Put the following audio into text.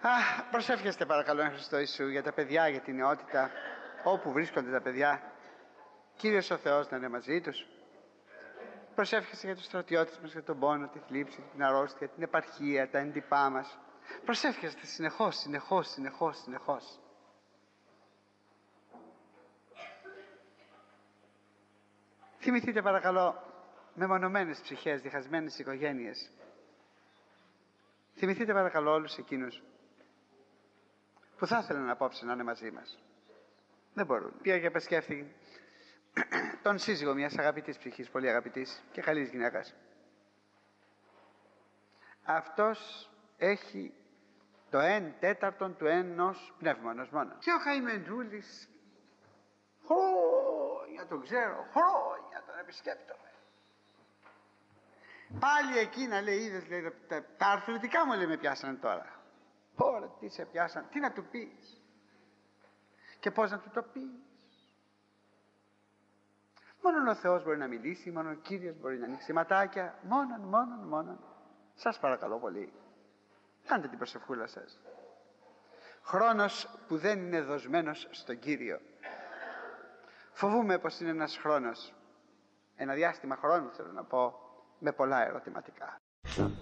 Προσεύχεστε παρακαλώ εν Χριστώ Ιησού για τα παιδιά, για την νεότητα, όπου βρίσκονται τα παιδιά. Κύριος ο Θεός να είναι μαζί τους. Προσεύχεστε για τους στρατιώτες μας, για τον πόνο, τη θλίψη, την αρρώστια, την επαρχία, τα έντυπά μας. Προσεύχεστε συνεχώς. Θυμηθείτε παρακαλώ μεμονωμένες ψυχές, διχασμένες οικογένειες. Θυμηθείτε παρακαλώ όλους εκείνους που θα ήθελαν απόψε να είναι μαζί μας. Δεν μπορούν. Πήγα και επισκέφθη τον σύζυγο μιας αγαπητής ψυχής, πολύ αγαπητής και καλής γυναίκας. Αυτός έχει το 1/4 του ενός πνεύματος μόνο. Και ο Χαϊμεντζούλης, χρόνια τον ξέρω, χρόνια τον επισκέπτομαι. Πάλι εκείνα λέει, είδες, λέει, τα αρθρωτικά μου λέει με πιάσανε τώρα. Ωραία, τι σε πιάσανε, τι να του πεις και πώς να του το πεις. Μόνον ο Θεός μπορεί να μιλήσει, μόνον ο Κύριος μπορεί να ανοίξει ματάκια, μόνον. Σας παρακαλώ πολύ, κάντε την προσευχούλα σας. Χρόνος που δεν είναι δοσμένος στον Κύριο. Φοβούμαι πως είναι ένας χρόνος, ένα διάστημα χρόνου θέλω να πω, με πολλά ερωτηματικά.